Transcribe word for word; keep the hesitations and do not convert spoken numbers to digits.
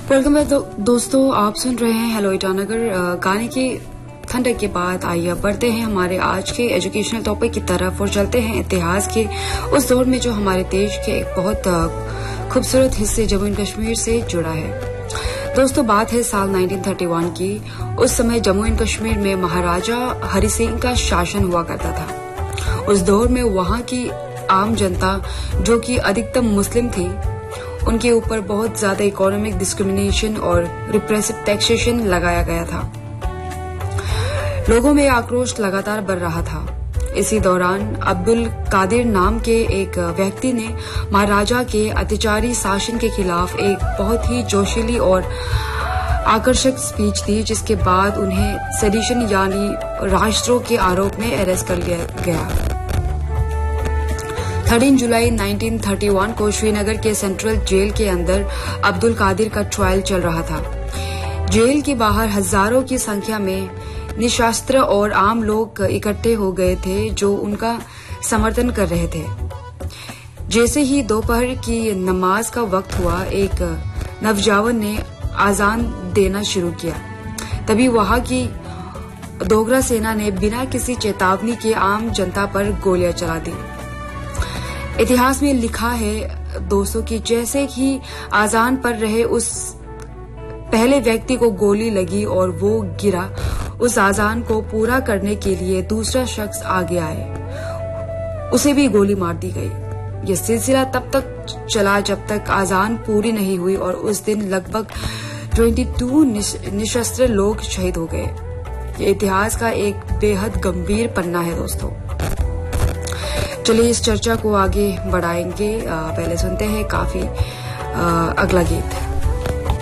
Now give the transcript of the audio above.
Welcome back दो, दोस्तों आप सुन रहे हैं हेलो ईटानगर। गाने की ठंडक के बाद आइए बढ़ते हैं हमारे आज के एजुकेशनल टॉपिक की तरफ और चलते हैं इतिहास के उस दौर में जो हमारे देश के एक बहुत खूबसूरत हिस्से जम्मू एंड कश्मीर से जुड़ा है। दोस्तों बात है साल उन्नीस सौ इकतीस की। उस समय जम्मू एंड कश्मीर में महाराजा हरि सिंह का शासन हुआ करता था। उस दौर में वहां की आम जनता जो कि अधिकतम मुस्लिम थी, उनके ऊपर बहुत ज्यादा इकोनॉमिक डिस्क्रिमिनेशन और रिप्रेसिव टैक्सेशन लगाया गया था। लोगों में आक्रोश लगातार बढ़ रहा था। इसी दौरान अब्दुल कादिर नाम के एक व्यक्ति ने महाराजा के अत्याचारी शासन के खिलाफ एक बहुत ही जोशीली और आकर्षक स्पीच दी, जिसके बाद उन्हें सेडिशन यानी राष्ट्रद्रोह के आरोप में अरेस्ट कर लिया गया। तेरह जुलाई उन्नीस सौ इकतीस को श्रीनगर के सेंट्रल जेल के अंदर अब्दुल कादिर का ट्रायल चल रहा था। जेल के बाहर हजारों की संख्या में निशस्त्र और आम लोग इकट्ठे हो गए थे जो उनका समर्थन कर रहे थे। जैसे ही दोपहर की नमाज का वक्त हुआ, एक नौजवान ने आजान देना शुरू किया। तभी वहां की डोगरा सेना ने बिना किसी चेतावनी के आम जनता पर गोलियां चला दी। इतिहास में लिखा है दोस्तों कि जैसे ही आजान पढ़ रहे उस पहले व्यक्ति को गोली लगी और वो गिरा, उस आजान को पूरा करने के लिए दूसरा शख्स आगे आए, उसे भी गोली मार दी गई। ये सिलसिला तब तक चला जब तक आजान पूरी नहीं हुई और उस दिन लगभग बाईस निशस्त्र लोग शहीद हो गए। ये इतिहास का एक बेहद गंभीर पन्ना है दोस्तों। चलिए इस चर्चा को आगे बढ़ाएंगे। पहले सुनते हैं काफी अगला गीत।